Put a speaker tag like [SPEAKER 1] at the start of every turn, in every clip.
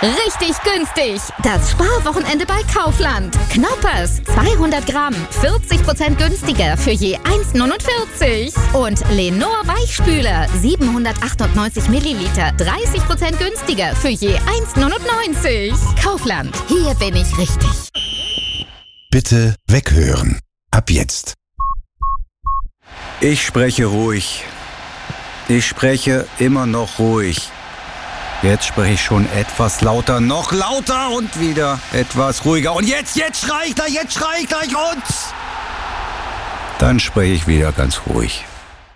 [SPEAKER 1] Richtig günstig. Das Sparwochenende bei Kaufland. Knoppers, 200 Gramm, 40% günstiger für je 1,49. Und Lenor Weichspüler, 798 Milliliter, 30% günstiger für je 1,99. Kaufland, hier bin ich richtig.
[SPEAKER 2] Bitte weghören. Ab jetzt.
[SPEAKER 3] Ich spreche ruhig. Ich spreche immer noch ruhig. Jetzt spreche ich schon etwas lauter, noch lauter und wieder etwas ruhiger. Und jetzt schrei ich gleich und dann spreche ich wieder ganz ruhig.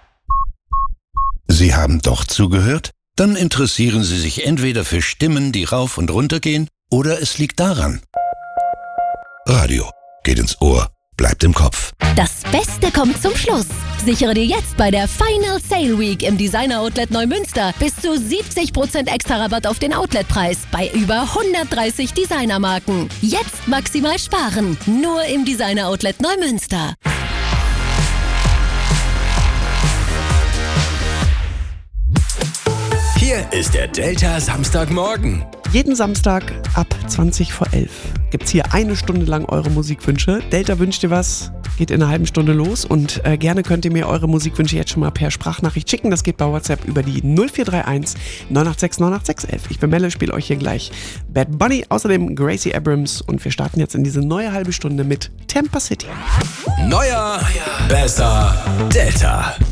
[SPEAKER 2] Sie haben doch zugehört? Dann interessieren Sie sich entweder für Stimmen, die rauf und runter gehen, oder es liegt daran. Radio geht ins Ohr, bleibt im Kopf.
[SPEAKER 4] Das Beste kommt zum Schluss. Sichere dir jetzt bei der Final Sale Week im Designer Outlet Neumünster bis zu 70% extra Rabatt auf den Outletpreis bei über 130 Designermarken. Jetzt maximal sparen, nur im Designer Outlet Neumünster.
[SPEAKER 5] Hier ist der Delta Samstagmorgen.
[SPEAKER 6] Jeden Samstag ab 20 vor 11 gibt's hier eine Stunde lang eure Musikwünsche. Delta wünscht dir was, geht in einer halben Stunde los und gerne könnt ihr mir eure Musikwünsche jetzt schon mal per Sprachnachricht schicken. Das geht bei WhatsApp über die 0431 986 98611. Ich bin Melle, spiele euch hier gleich Bad Bunny, außerdem Gracie Abrams und wir starten jetzt in diese neue halbe Stunde mit Tampa City.
[SPEAKER 5] Neuer, besser, Delta.